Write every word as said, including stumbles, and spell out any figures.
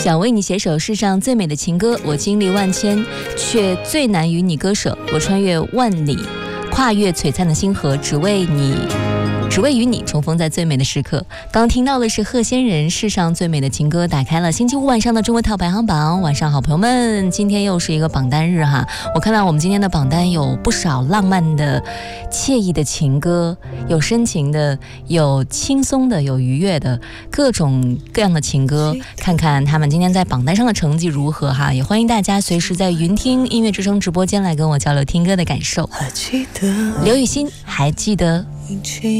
想为你写首世上最美的情歌，我经历万千，却最难与你割舍。我穿越万里，跨越璀璨的星河，只为你，只为与你重逢在最美的时刻。刚听到的是贺仙人世上最美的情歌，打开了星期五晚上的中国 Top 排行榜。晚上好，朋友们，今天又是一个榜单日哈。我看到我们今天的榜单有不少浪漫的、惬意的情歌，有深情的，有轻松的，有愉悦的，各种各样的情歌。看看他们今天在榜单上的成绩如何哈。也欢迎大家随时在云听音乐之声直播间来跟我交流听歌的感受。刘雨欣，还记得？